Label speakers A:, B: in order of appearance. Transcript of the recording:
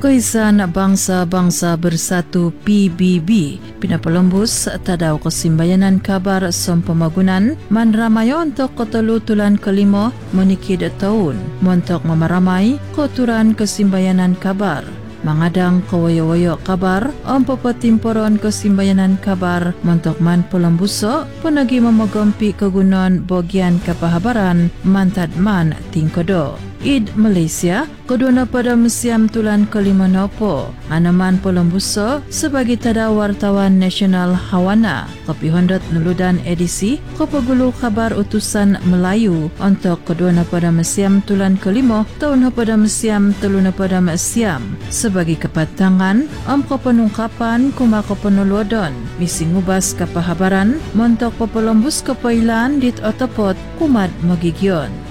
A: Kahisan Bangsa-Bangsa Bersatu PBB pinapalembus tadaw kesimbayanan kabar sempamagunan manramayo untuk ketulutulan kelima menikid tahun untuk memaramai koturan kesimbayanan kabar. Mangadang kawayo-wayo kabar ang papatimporon kesimbayanan kabar mentok man pelembuso penagi memegampi kegunaan bagian kepahabaran mantad man tingkodo. Id Malaysia, kedua pada Museum Tulan Kelima Nopo, anaman pelembuso sebagai tada wartawan nasional Hawana, kopi hondat nuludan edisi, kopagulu kabar utusan Melayu untuk kedua pada Museum Tulan Kelima, tahun pada Museum Teluna pada Museum, sebagai kepatangan, kepenungkapan kuma kepenulodon, misi ngubas kepahabaran, mentok pepelembus kepailan dit otopot kumat magigyon.